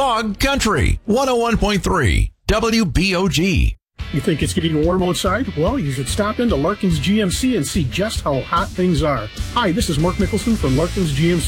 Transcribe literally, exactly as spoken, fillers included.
Dog Country, one oh one point three W B O G. You think it's getting warm outside? Well, you should stop into Larkin's G M C and see just how hot things are. Hi, this is Mark Mickelson from Larkin's G M C.